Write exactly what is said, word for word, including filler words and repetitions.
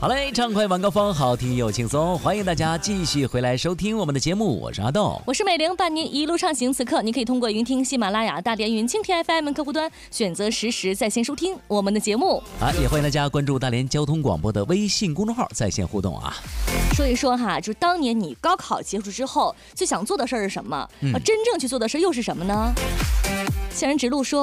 好嘞，畅快晚高峰，好听又轻松，欢迎大家继续回来收听我们的节目，我是阿豆， 我是美玲，伴您一路畅行。此刻你可以通过云听喜马拉雅、大连云蜻蜓 F M 客户端选择实时在线收听我们的节目啊，也欢迎大家关注大连交通广播的微信公众号在线互动啊。 说一说哈，就是当年你高考结束之后最想做的事儿是什么？嗯、真正去做的事又是什么呢？仙人指路说。